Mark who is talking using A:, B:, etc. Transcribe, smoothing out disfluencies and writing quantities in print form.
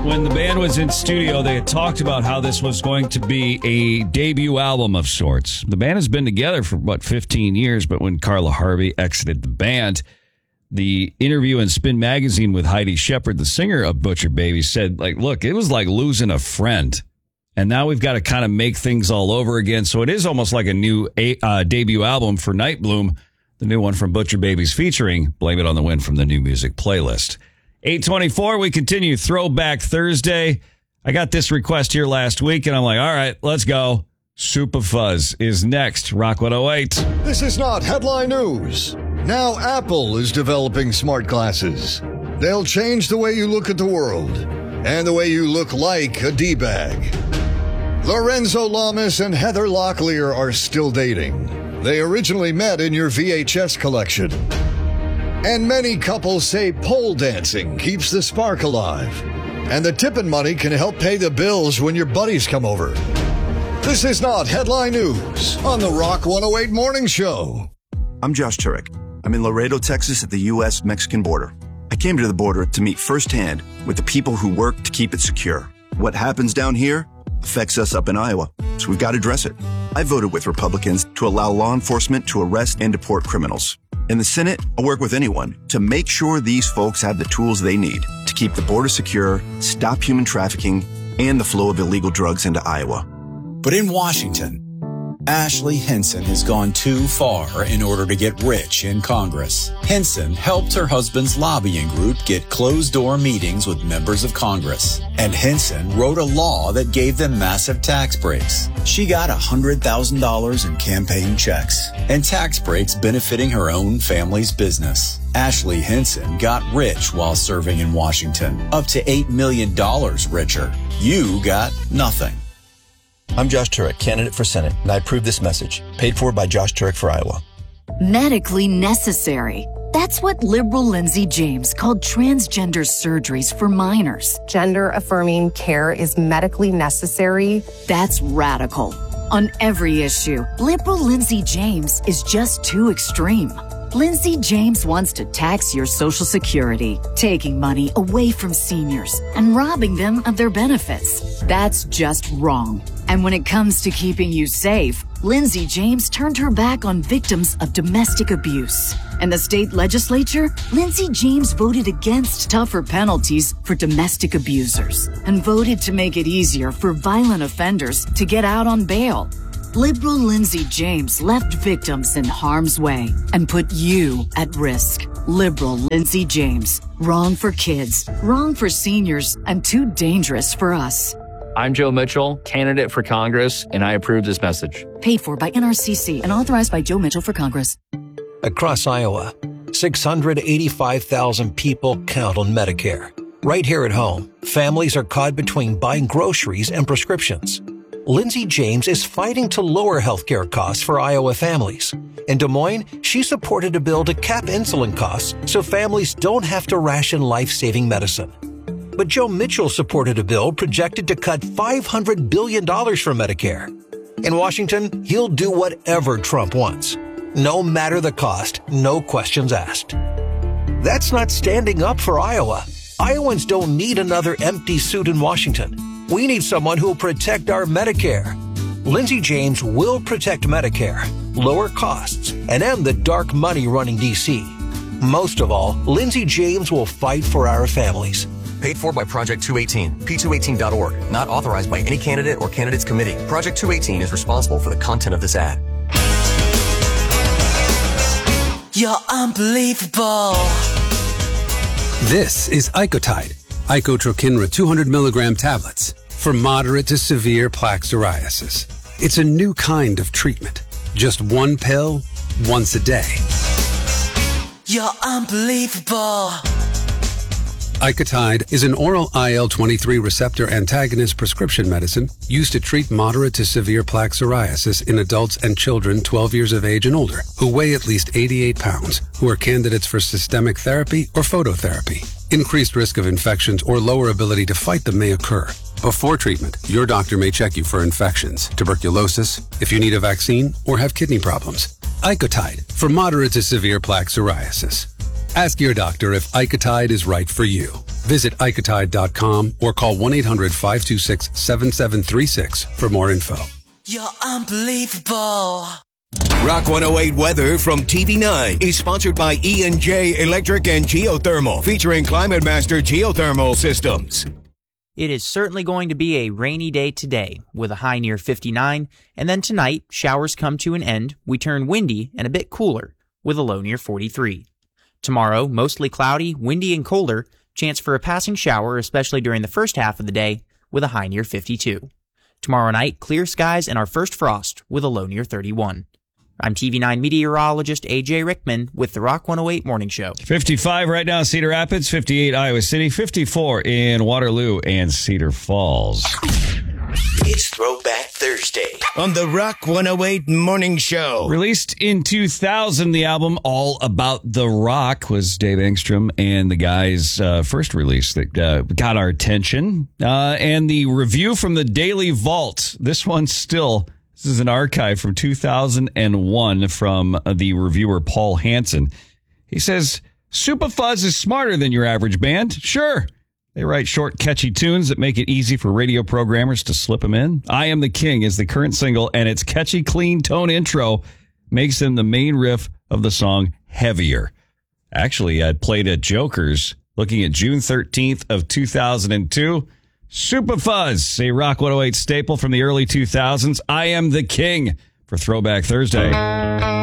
A: when the band was in studio, they had talked about how this was going to be a debut album of sorts. The band has been together for, 15 years, but when Carla Harvey exited the band, the interview in Spin Magazine with Heidi Shepard, the singer of Butcher Babies, said, look, it was like losing a friend. And now we've got to kind of make things all over again. So it is almost like a new debut album for Night Bloom, the new one from Butcher Babies featuring Blame It on the Wind from the New Music Playlist. 8:24, we continue Throwback Thursday. I got this request here last week, and I'm like, all right, let's go. Super Fuzz is next. Rock 108.
B: This is not headline news. Now Apple is developing smart glasses. They'll change the way you look at the world and the way you look like a D-bag. Lorenzo Lamas and Heather Locklear are still dating. They originally met in your VHS collection. And many couples say pole dancing keeps the spark alive. And the tipping money can help pay the bills when your buddies come over. This is not headline news on the Rock 108 Morning Show.
C: I'm Josh Turek. I'm in Laredo, Texas at the U.S.-Mexican border. I came to the border to meet firsthand with the people who work to keep it secure. What happens down here affects us up in Iowa, so we've got to address it. I voted with Republicans to allow law enforcement to arrest and deport criminals. In the Senate, I'll work with anyone to make sure these folks have the tools they need to keep the border secure, stop human trafficking, and the flow of illegal drugs into Iowa.
D: But in Washington, Ashley Hinson has gone too far in order to get rich in Congress. Hinson helped her husband's lobbying group get closed-door meetings with members of Congress. And Hinson wrote a law that gave them massive tax breaks. She got $100,000 in campaign checks and tax breaks benefiting her own family's business. Ashley Hinson got rich while serving in Washington, up to $8 million richer. You got nothing.
E: I'm Josh Turek, candidate for Senate, and I approve this message. Paid for by Josh Turek for Iowa.
F: Medically necessary. That's what liberal Lindsay James called transgender surgeries for minors.
G: Gender-affirming care is medically necessary.
F: That's radical. On every issue, liberal Lindsay James is just too extreme. Lindsay James wants to tax your Social Security, taking money away from seniors and robbing them of their benefits. That's just wrong. And when it comes to keeping you safe, Lindsay James turned her back on victims of domestic abuse. In the state legislature, Lindsay James voted against tougher penalties for domestic abusers and voted to make it easier for violent offenders to get out on bail. Liberal Lindsay James left victims in harm's way and put you at risk. Liberal Lindsay James. Wrong for kids, wrong for seniors, and too dangerous for us.
H: I'm Joe Mitchell, candidate for Congress, and I approve this message.
F: Paid for by NRCC and authorized by Joe Mitchell for Congress.
I: Across Iowa, 685,000 people count on Medicare. Right here at home, families are caught between buying groceries and prescriptions. Lindsay James is fighting to lower healthcare costs for Iowa families. In Des Moines, she supported a bill to cap insulin costs so families don't have to ration life-saving medicine. But Joe Mitchell supported a bill projected to cut $500 billion from Medicare. In Washington, he'll do whatever Trump wants. No matter the cost, no questions asked. That's not standing up for Iowa. Iowans don't need another empty suit in Washington. We need someone who will protect our Medicare. Lindsay James will protect Medicare, lower costs, and end the dark money running D.C. Most of all, Lindsay James will fight for our families.
E: Paid for by Project 218, p218.org. Not authorized by any candidate or candidates committee. Project 218 is responsible for the content of this ad.
J: You're unbelievable.
K: This is Icotide, Icotrokinra 200 milligram tablets for moderate to severe plaque psoriasis. It's a new kind of treatment. Just one pill, once a day.
J: You're unbelievable.
K: Icotide is an oral IL-23 receptor antagonist prescription medicine used to treat moderate to severe plaque psoriasis in adults and children 12 years of age and older who weigh at least 88 pounds, who are candidates for systemic therapy or phototherapy. Increased risk of infections or lower ability to fight them may occur. Before treatment, your doctor may check you for infections, tuberculosis, if you need a vaccine, or have kidney problems. Icotide for moderate to severe plaque psoriasis. Ask your doctor if Icotide is right for you. Visit Icotide.com or call 1-800-526-7736 for more info.
J: You're unbelievable.
L: Rock 108 weather from TV9 is sponsored by E&J Electric and Geothermal, featuring Climate Master Geothermal Systems.
M: It is certainly going to be a rainy day today, with a high near 59, and then tonight, showers come to an end, we turn windy and a bit cooler, with a low near 43. Tomorrow, mostly cloudy, windy and colder, chance for a passing shower, especially during the first half of the day, with a high near 52. Tomorrow night, clear skies and our first frost, with a low near 31. I'm TV9 meteorologist AJ Rickman with the Rock 108 Morning Show.
A: 55 right now, Cedar Rapids, 58 Iowa City, 54 in Waterloo and Cedar Falls.
L: It's Throwback Thursday on the Rock 108 Morning Show.
A: Released in 2000, the album All About the Rock was Dave Engstrom and the guys' first release that got our attention. And the review from the Daily Vault, this is an archive from 2001 from the reviewer Paul Hansen. He says, Superfuzz is smarter than your average band. Sure. They write short, catchy tunes that make it easy for radio programmers to slip them in. I Am the King is the current single, and its catchy, clean tone intro makes them the main riff of the song Heavier. Actually, I played at Joker's looking at June 13th of 2002. Superfuzz, a Rock 108 staple from the early 2000s. I Am the King for Throwback Thursday.